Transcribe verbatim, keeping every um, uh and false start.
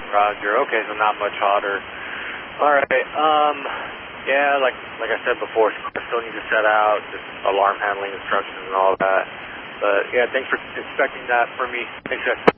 Roger. Okay, so not much hotter. All right. Um, yeah, like like I said before, I still need to set out just alarm handling instructions and all that. But yeah, thanks for inspecting that for me. Thanks, guys.